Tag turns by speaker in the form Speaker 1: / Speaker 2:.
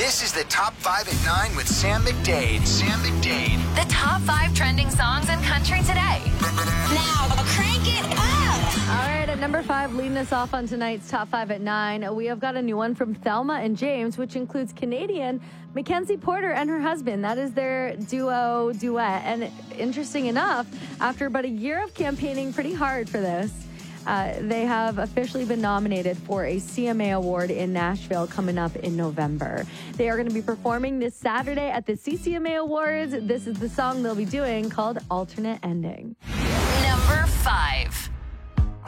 Speaker 1: This is the Top 5 at 9 with Sam McDade.
Speaker 2: The top 5 trending songs in country today.
Speaker 3: Now, crank it up.
Speaker 4: All right, at number 5, leading us off on tonight's Top 5 at 9, we have got a new one from Thelma and James, which includes Canadian Mackenzie Porter and her husband. That is their duet. And interesting enough, after about a year of campaigning pretty hard for this, they have officially been nominated for a CMA award in Nashville coming up in November. They are going to be performing this Saturday at the CCMA Awards. This is the song they'll be doing called Alternate Ending.
Speaker 2: Number 5.